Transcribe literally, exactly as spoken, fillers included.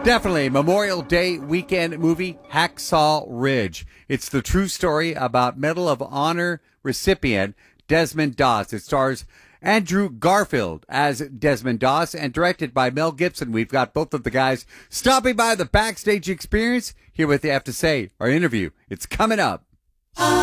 Definitely. Memorial Day weekend movie, Hacksaw Ridge. It's the true story about Medal of Honor recipient Desmond Doss. It stars Andrew Garfield as Desmond Doss and directed by Mel Gibson. We've got both of the guys stopping by the Backstage Experience. Hear what they have to say. Our interview. It's coming up.